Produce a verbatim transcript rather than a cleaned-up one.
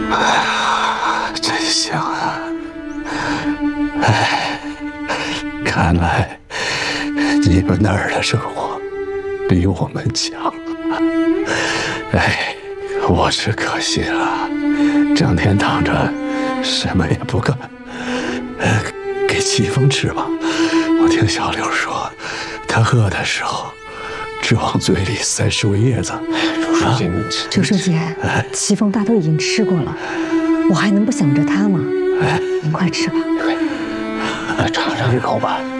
哎呀，真香啊！哎，看来你们那儿的生活比我们强。哎，我是可惜了，整天躺着什么也不干。呃，给齐峰吃吧。我听小刘说，他饿的时候只往嘴里塞树叶子。周书记，你周书记，齐峰大都已经吃过了，我还能不想着他吗？您快吃吧。 来尝尝一口吧。